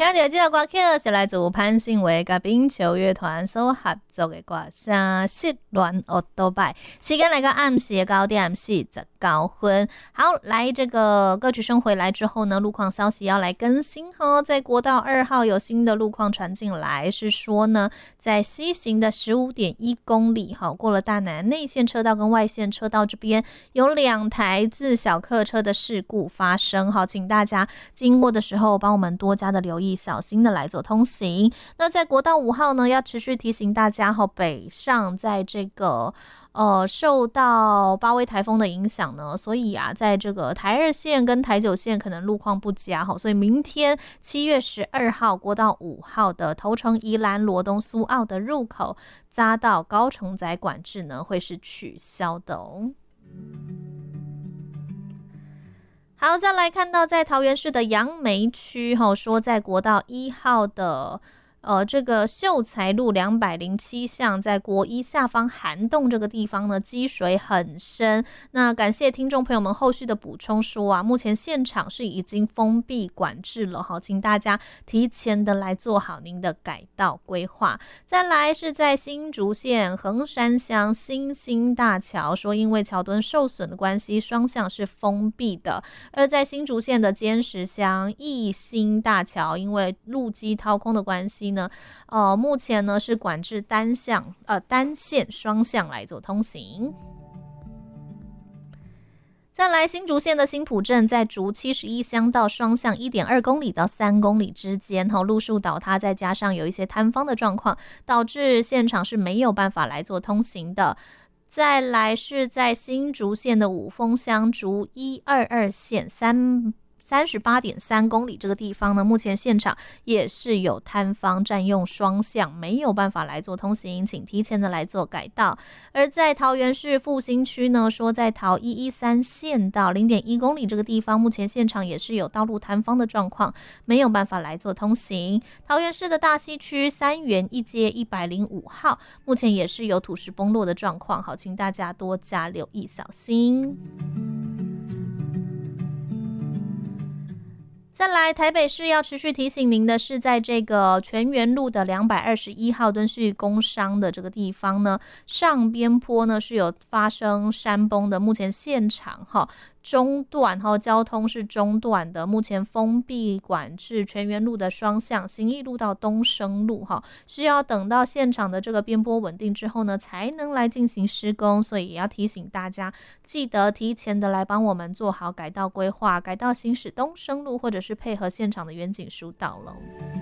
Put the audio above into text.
咱就这个歌曲是来自潘信伟甲冰球乐团所合作的歌，《失恋奥多拜》。时间来到暗时的9:49分。好，来这个歌曲声回来之后呢，路况消息要来更新哈。在国道2号有新的路况传进来，是说呢，在西行的15.1公里哈，过了大南内线车道跟外线车道这边有2台自小客车的事故发生哈，请大家经过的时候帮我们多加的留意，小心的来做通行。那在国道5号呢，要持续提醒大家哈，北上在这个受到巴威台风的影响呢，所以啊，在这个台2线跟台9线可能路况不佳哈，所以明天7月12号国道5号的头城宜兰罗东苏澳的入口匝道高承载管制呢会是取消的哦。好，再来看到在桃园市的杨梅区说在国道1号的这个秀才路207巷，在国一下方涵洞这个地方呢，积水很深。那感谢听众朋友们后续的补充说啊，目前现场是已经封闭管制了哈，请大家提前的来做好您的改道规划。再来是在新竹县横山乡新兴大桥，说因为桥墩受损的关系，双向是封闭的。而在新竹县的尖石乡义兴大桥，因为路基掏空的关系呢，目前呢是管制单线双向来做通行。再来新竹县的新埔镇，在竹71乡道双向 1.2 公里到3公里之间路树倒塌，再加上有一些塌方的状况，导致现场是没有办法来做通行的。再来是在新竹县的五峰乡竹122线38.3 公里这个地方呢，目前现场也是有塌方占用双向，没有办法来做通行，请提前的来做改道。而在桃园市复兴区呢，说在桃113县道 0.1 公里这个地方，目前现场也是有道路塌方的状况，没有办法来做通行。桃园市的大溪区三元一街105号，目前也是有土石崩落的状况，好，请大家多加留意小心。再来，台北市要持续提醒您的是，在这个全园路的221号敦叙工商的这个地方呢，上边坡呢是有发生山崩的，目前现场中断交通是中断的，目前封闭管制全园路的双向，行义路到东升路需要等到现场的这个边坡稳定之后呢，才能来进行施工，所以也要提醒大家，记得提前的来帮我们做好改道规划，改道行驶东升路，或者是配合现场的远景疏导了。